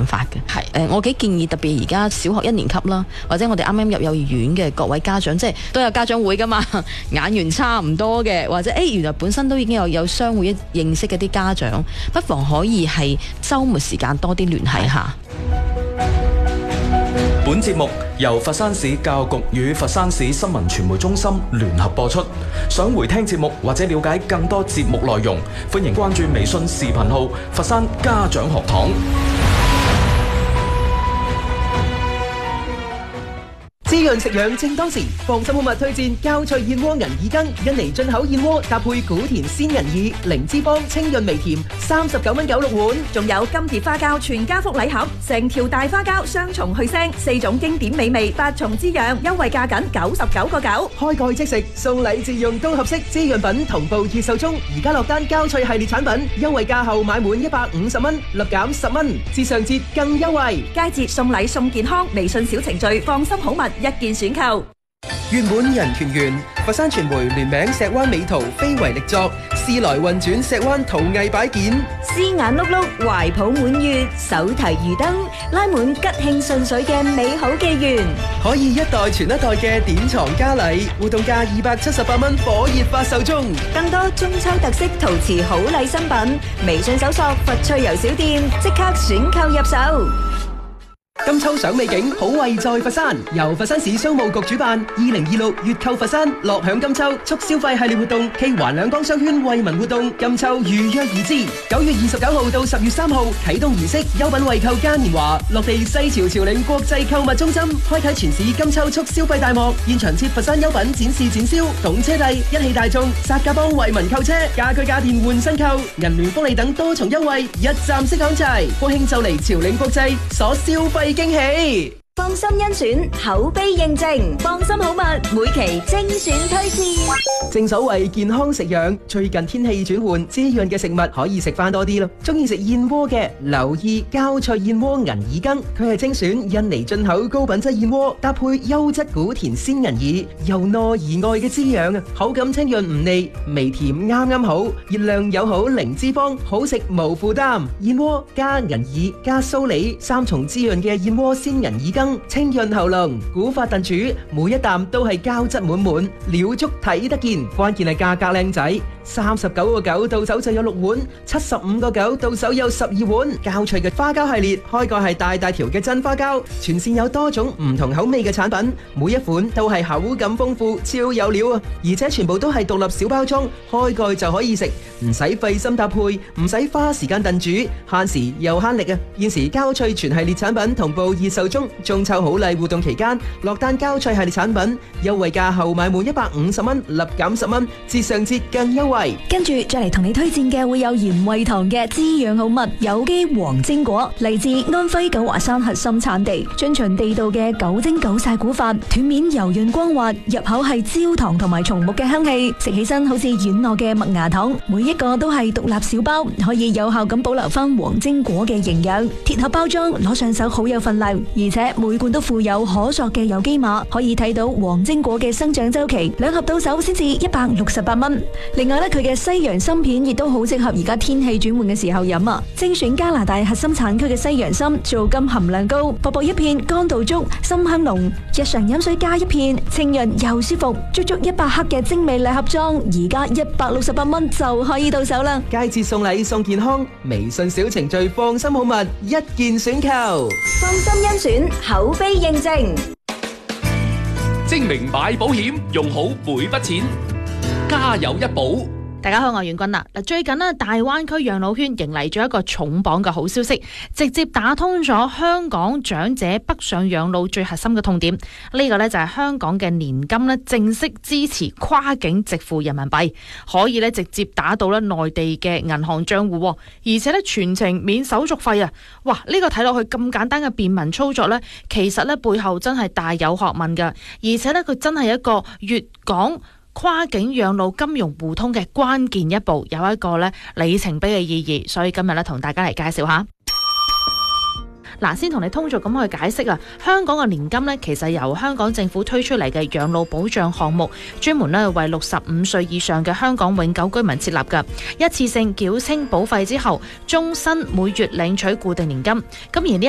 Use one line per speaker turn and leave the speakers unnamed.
辦法嘅。我幾建議特別而家小學1年級啦，或者我哋啱啱入幼兒園嘅各位家長，即係都有家長會噶嘛，眼緣差唔多嘅，或者原來本身都已經有商會認識嘅啲家長，不妨可以係週末時間多啲聯繫下。
本節目由佛山市教育局與佛山市新聞傳媒中心聯合播出。想回聽節目或者了解更多節目內容，歡迎關注微信視頻號佛山家長學堂。
滋潤食養正當時，放心好物推薦膠脆燕窩銀耳羹，印尼進口燕窩搭配古田鮮銀耳，零脂肪清潤微甜，39.96蚊碗。
仲有金蝶花膠全家福禮盒，成條大花膠雙重去腥，4種經典美味，8重滋養，優惠價僅99.9。
開蓋即食，送禮自用都合適。滋潤品同步熱售中，而家落單膠脆系列產品，優惠價後買滿150蚊，立減10蚊，至上節更優惠。
佳節送禮送健康，微信小程序放心好物一件選購。
月滿人團圓，佛山傳媒聯名石灣美圖非遺力作，時來運轉石灣陶藝擺件，
絲眼碌碌，懷抱滿月，手提魚燈，拉滿吉慶順水嘅美好紀元。
可以一代傳一代嘅典藏嘉禮，活動價278蚊，火熱發售中。
更多中秋特色陶瓷好禮新品，微信搜索佛趣遊小店，即刻選購入手。
金秋賞美景，好惠在佛山。由佛山市商務局主辦，2026粵購佛山，樂享金秋促消費系列活動暨環兩江商圈惠民活動，金秋如約而至。9月29號到10月3號啟動儀式，優品惠購嘉年華落地西樵朝嶺國際購物中心，開啟全市金秋促消費大幕。現場設佛山優品展示展銷，懂車帝一汽大眾薩價幫惠民購車，家居家電換新購，銀聯福利等多重優惠，一站式享齊。國慶就嚟朝嶺國際，所消費驚喜。
放心甄選，口碑認證，放心好物，每期精選推薦。
正所謂健康食養，最近天氣轉換，滋潤嘅食物可以食翻多啲咯。中意食燕窩嘅，留意膠脆燕窩銀耳羹，佢係精選印尼進口高品質燕窩，搭配優質古田鮮銀耳，由內而外嘅滋養啊，口感清潤唔膩，微甜啱啱好，熱量友好，零脂肪，好食無負擔。燕窩加銀耳加蘇梨，3重滋潤嘅燕窩鮮銀耳羹。清潤喉嚨，古法燉煮，每一啖都係膠質滿滿，料足睇得見。關鍵係價格靚仔，39.9到手就有6碗，75.9到手有12碗。膠脆嘅花膠系列，開蓋係大大條嘅真花膠，全線有多種唔同口味嘅產品，每一款都係口感豐富，超有料啊！而且全部都係獨立小包裝，開蓋就可以食，唔使費心搭配，唔使花時間燉煮，慳時又慳力啊！現時膠脆全系列產品同步熱售中，中秋好禮活動期間，落單膠脆系列產品，優惠價後買滿150蚊，立減10蚊，至上節更優惠。
跟住再嚟同你推薦嘅會有鹽惠堂嘅滋養好物有機黃精果，嚟自安徽九華山核心產地，遵循地道嘅9蒸9曬古法，斷面柔潤光滑，入口係焦糖同埋松木嘅香氣，食起身好似軟糯嘅麥芽糖，每一個都係獨立小包，可以有效咁保留翻黃精果嘅營養。鐵盒包裝攞上手好有份量，而且每罐都附有可塑嘅有機碼，可以睇到黃精果嘅生長周期，2盒到手先至168蚊。另外咧，佢嘅西洋參片亦都好適合而家天氣轉換嘅時候飲啊！精選加拿大核心產區嘅西洋參，皂苷含量高，薄薄一片，乾度足，參香濃。日常飲水加一片，清潤又舒服。足足100克嘅精美禮盒裝，而家168蚊就可以到手啦！
佳節送禮送健康，微信小程序放心好物，一件選購。
放心甄選，口碑認證。
精明買保險，用好每筆錢，家有一保。
大家好，我係袁君啦。最近呢，大灣區養老圈迎嚟咗一個重磅嘅好消息，直接打通咗香港長者北上養老最核心嘅痛點。呢個呢，就係香港嘅年金呢正式支持跨境直付人民幣，可以呢直接打到呢內地嘅銀行賬戶，而且呢全程免手續費啊！哇，呢個睇落去咁簡單嘅便民操作呢，其實呢背後真係大有學問㗎，而且呢佢真係一個粵港跨境養老金融互通嘅關鍵一步，有一個咧里程碑嘅意義，所以今日咧同大家嚟介紹下。嗱，先同你通俗咁去解釋啊，香港嘅年金呢，其實由香港政府推出嚟嘅養老保障項目，專門咧為65歲以上嘅香港永久居民設立嘅，一次性繳清保費之後，終身每月領取固定年金。咁而呢